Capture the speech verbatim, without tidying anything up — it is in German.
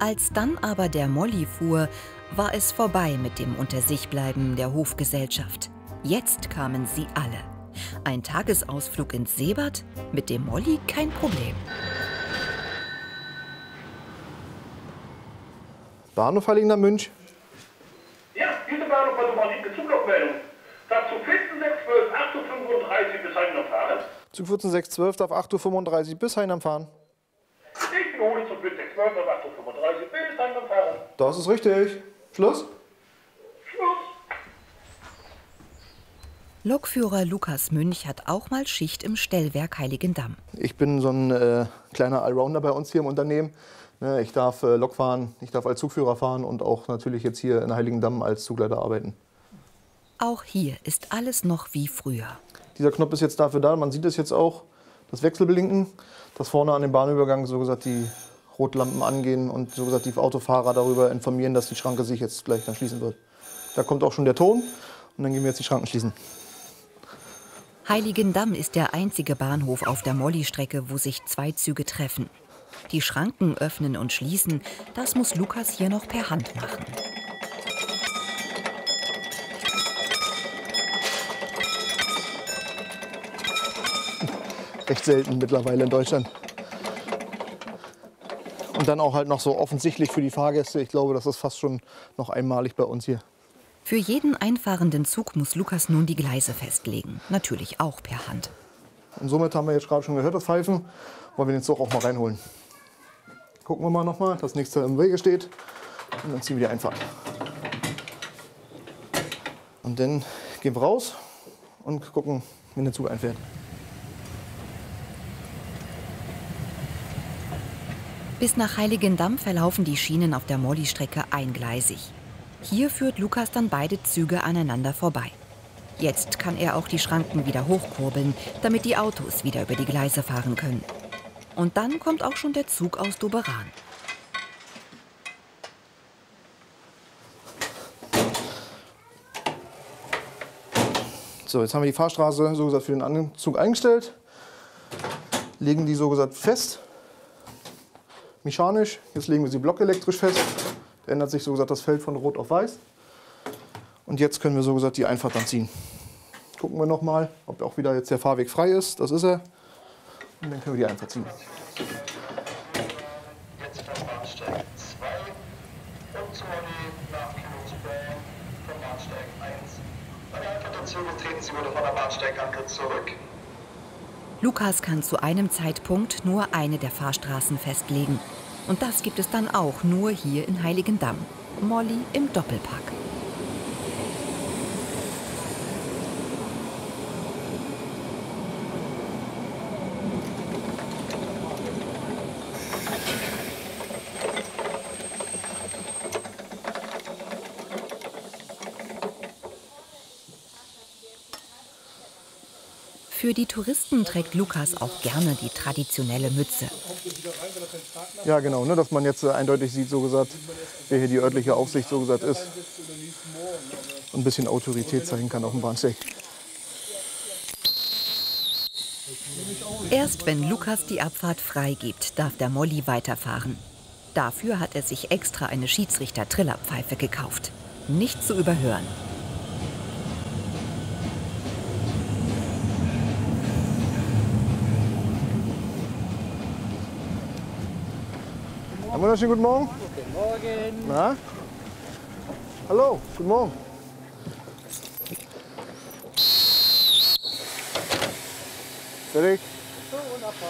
Als dann aber der Molly fuhr, war es vorbei mit dem Untersichbleiben der Hofgesellschaft. Jetzt kamen sie alle. Ein Tagesausflug ins Seebad, mit dem Molly kein Problem. Bahnhof Heiligendamm-Münch. Ja, diese Bahnhof hat mal die Zuglokmeldung. Darf Zug vierzehn sechs zwölf, acht Uhr fünfunddreißig bis Heiligendamm fahren? Zug vierzehn sechs zwölf darf acht Uhr fünfunddreißig bis Heiligendamm fahren. Ich wiederhole, Zug vierzehn sechs zwölf darf acht Uhr fünfunddreißig bis Heiligendamm fahren. Das ist richtig. Schluss? Schluss. Lokführer Lukas Münch hat auch mal Schicht im Stellwerk Heiligendamm. Ich bin so ein äh, kleiner Allrounder bei uns hier im Unternehmen. Ne, ich darf äh, Lok fahren, ich darf als Zugführer fahren und auch natürlich jetzt hier in Heiligendamm als Zugleiter arbeiten. Auch hier ist alles noch wie früher. Dieser Knopf ist jetzt dafür da, man sieht es jetzt auch, das Wechselblinken, dass vorne an dem Bahnübergang so gesagt die Rotlampen angehen und so gesagt die Autofahrer darüber informieren, dass die Schranke sich jetzt gleich dann schließen wird. Da kommt auch schon der Ton und dann gehen wir jetzt die Schranken schließen. Heiligendamm ist der einzige Bahnhof auf der Molly-Strecke, wo sich zwei Züge treffen. Die Schranken öffnen und schließen, das muss Lukas hier noch per Hand machen. Recht selten mittlerweile in Deutschland. Und dann auch halt noch so offensichtlich für die Fahrgäste. Ich glaube, das ist fast schon noch einmalig bei uns hier. Für jeden einfahrenden Zug muss Lukas nun die Gleise festlegen. Natürlich auch per Hand. Und somit haben wir jetzt gerade schon gehört, das Pfeifen. Wollen wir den Zug auch mal reinholen. Gucken wir mal noch mal, das nächste im Wege steht. Und dann ziehen wir die Einfahrt. Und dann gehen wir raus und gucken, wenn der Zug einfährt. Bis nach Heiligendamm verlaufen die Schienen auf der Molly-Strecke eingleisig. Hier führt Lukas dann beide Züge aneinander vorbei. Jetzt kann er auch die Schranken wieder hochkurbeln, damit die Autos wieder über die Gleise fahren können. Und dann kommt auch schon der Zug aus Doberan. So, jetzt haben wir die Fahrstraße so gesagt für den anderen Zug eingestellt. Legen die so gesagt fest. Mechanisch. Jetzt legen wir sie blockelektrisch fest. Da ändert sich so gesagt das Feld von rot auf weiß. Und jetzt können wir so gesagt die Einfahrt dann ziehen. Gucken wir noch mal, ob auch wieder jetzt der Fahrweg frei ist. Das ist er. Und dann können wir die Einfahrt ziehen. Jetzt von Bahnsteig zwei und zur nach Kilometer von Bahnsteig eins. Bei der Einfahrt der Züge treten Sie wieder von der Bahnsteigampel zurück. Lukas kann zu einem Zeitpunkt nur eine der Fahrstraßen festlegen. Und das gibt es dann auch nur hier in Heiligendamm. Molly im Doppelpack. Für die Touristen trägt Lukas auch gerne die traditionelle Mütze. Ja, genau, ne, dass man jetzt äh, eindeutig sieht, so gesagt, wer hier die örtliche Aufsicht so gesagt ist. Und ein bisschen Autorität zeigen kann auf dem Bahnsteig. Erst wenn Lukas die Abfahrt freigibt, darf der Molly weiterfahren. Dafür hat er sich extra eine Schiedsrichter-Trillerpfeife gekauft. Nicht zu überhören. Einen wunderschönen guten Morgen. Guten Morgen. Na? Hallo, guten Morgen. Fertig?